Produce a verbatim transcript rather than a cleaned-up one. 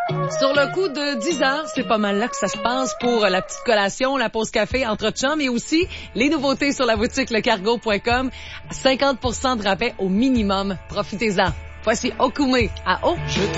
Sur le coup de dix heures, c'est pas mal là que ça se passe pour la petite collation, la pause café entre chums, mais aussi les nouveautés sur la boutique lecargo point com. cinquante pour cent de rabais au minimum. Profitez-en. Voici Okume à O.